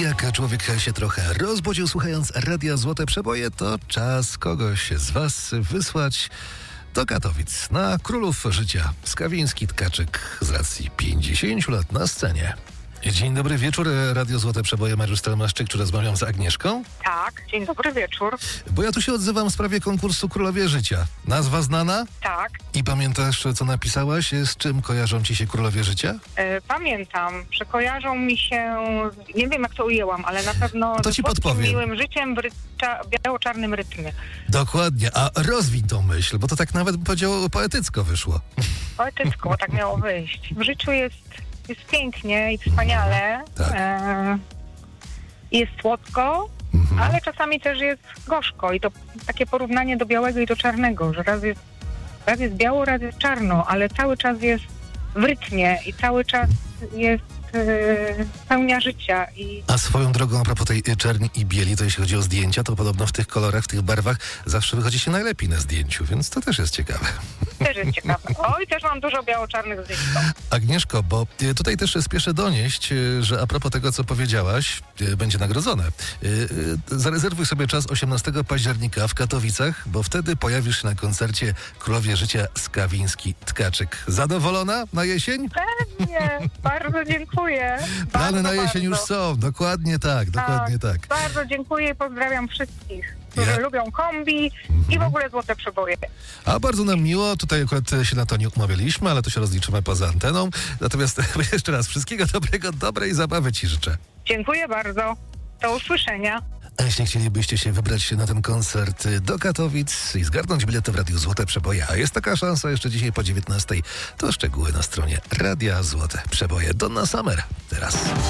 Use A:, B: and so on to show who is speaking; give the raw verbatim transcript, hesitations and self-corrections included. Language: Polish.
A: Jak człowiek się trochę rozbudził słuchając Radia Złote Przeboje, to czas kogoś z was wysłać do Katowic na Królów Życia. Skawiński Tkaczyk z racji pięćdziesięciu lat na scenie. Dzień dobry wieczór, Radio Złote Przeboje, Mariusz Stelmaszczyk, czy rozmawiam z Agnieszką?
B: Tak, dzień dobry wieczór.
A: Bo ja tu się odzywam w sprawie konkursu Królowie Życia. Nazwa znana?
B: Tak.
A: I pamiętasz, co napisałaś? Z czym kojarzą ci się Królowie Życia?
B: E, pamiętam, że kojarzą mi się, nie wiem jak to ujęłam, ale na pewno
A: to ci
B: z
A: podpowiem.
B: miłym życiem w ry- cza- biało-czarnym rytmie.
A: Dokładnie, a rozwiń tą myśl, bo to tak nawet bym powiedział poetycko wyszło.
B: Poetycko, tak miało wyjść. W życiu jest, jest pięknie i wspaniale.
A: Tak.
B: E, jest słodko,
A: Mhm.
B: ale czasami też jest gorzko. I to takie porównanie do białego i do czarnego, że raz jest, raz jest biało, raz jest czarno, ale cały czas jest w rytmie i cały czas jest e, pełnia życia. I
A: A swoją drogą, a propos tej czerni i bieli, to jeśli chodzi o zdjęcia, to podobno w tych kolorach, w tych barwach zawsze wychodzi się najlepiej na zdjęciu, więc to też jest ciekawe.
B: też jest ciekawe. Oj, też mam dużo biało-czarnych zdjęć.
A: Agnieszko, bo e, tutaj też spieszę donieść, e, że a propos tego, co powiedziałaś, e, będzie nagrodzone. E, e, Zarezerwuj sobie czas osiemnastego października w Katowicach, bo wtedy pojawisz się na koncercie Królowie Życia Skawiński Tkaczyk. Zadowolona na jesień?
B: Pewnie, bardzo dziękuję.
A: Plany
B: Bardzo,
A: na jesień już
B: bardzo.
A: są, dokładnie tak, dokładnie tak.
B: Bardzo dziękuję i pozdrawiam wszystkich, którzy
A: Ja-
B: lubią kombi i w ogóle Złote Przeboje.
A: A bardzo nam miło, tutaj akurat się na to nie umawialiśmy, ale to się rozliczymy poza anteną. Natomiast jeszcze raz wszystkiego dobrego, dobrej zabawy ci życzę.
B: Dziękuję bardzo. Do usłyszenia.
A: A jeśli chcielibyście się wybrać na ten koncert do Katowic i zgarnąć bilety w Radiu Złote Przeboje, a jest taka szansa jeszcze dzisiaj po dziewiętnastej, to szczegóły na stronie Radia Złote Przeboje. Donna Summer teraz.